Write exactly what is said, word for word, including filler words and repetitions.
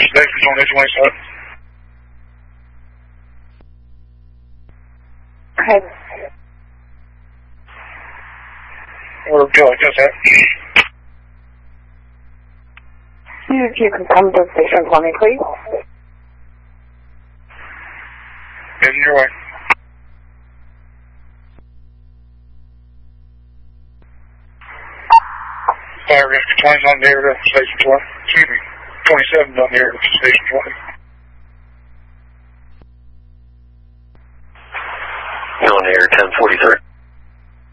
Station on H twenty-seven. Okay. Or go, just that. If you can come to the station for me, please. Heading your way. Fire rescue twenty's on the air to Station twenty. Excuse me, twenty-seven's on the air to Station twenty. On the air, ten forty-three.